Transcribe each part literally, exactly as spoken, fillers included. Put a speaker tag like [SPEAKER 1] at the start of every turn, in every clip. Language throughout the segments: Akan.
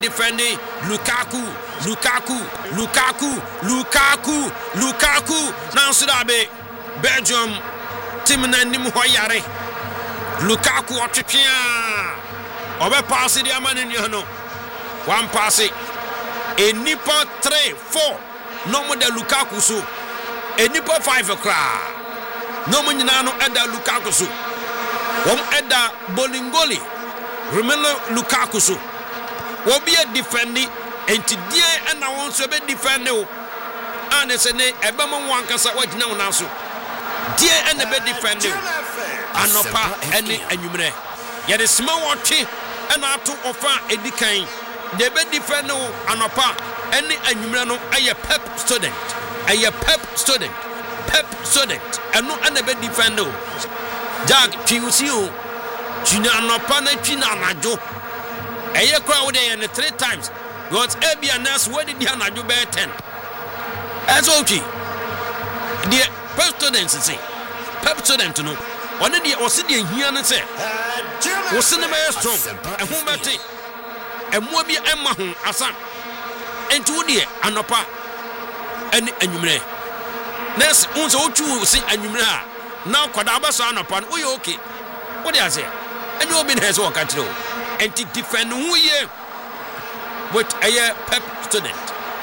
[SPEAKER 1] defending Lukaku, Lukaku, Lukaku, Lukaku, Lukaku. Now Sudabe, Belgium, Timna Nimhoyare, Lukaku Ochikia. Obe pass it, Yaman Yono. One pass it. A nipa three, four. No more than Lukaku so. A nipa five a cry. No more Nano Edda Lukaku so. One Edda Bolingoli. Remember Lukaku so. Will be a defending and today and I want to be defending. And it's a name, a Bama one can say what now now so. Dear and a bed defending. And no pa any and you may. Yet a small watching and I to offer a decaying. The bed defender and no pa any and you know a pep student. A pep student. Pep student. And no and a bed defender. Jack Chiusio. China no pa na China na jo. A year crowd and three times. God's A B and S, where did Yana do bear ten? As okay. The pep students say, pep student to know. One of the Ossidian here and say, was in the maelstrom, and whom better, and Mobi Emma Hum, Asa, and two dear, and a pa, and you may. Ness, uns all two sing and you may. Now, Kodaba son upon, we okay. What do I say? And you've been has walk at you. And to defend who ye with a pep student.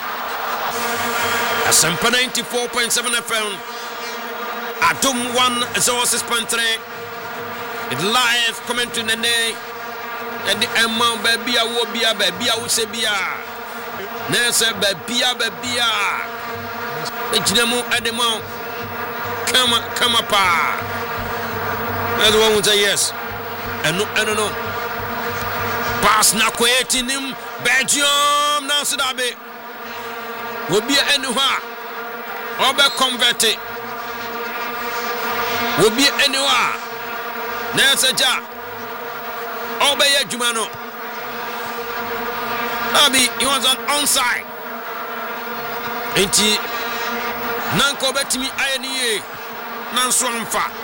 [SPEAKER 1] A Sampa ninety-four point seven F M. Atom one zero six point three. It live commentary in the day. And the Emma baby, I will be a baby, I will say be a Nessa baby, a baby. The Jinamo Adamo. Come, come up. That's one would say yes. And no, I don't know. Pass na creating him Belgium now Sudabe will be anywhere or be converted will be anywhere Nesaja or be a Jumano Abi he was on onside Enti Nanko betimi ayani Nanswamfa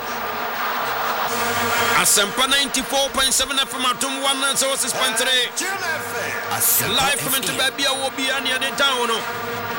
[SPEAKER 1] Asempa ninety-four point seven F M Atom one zero six point three. Live coming to Babia will be any other town.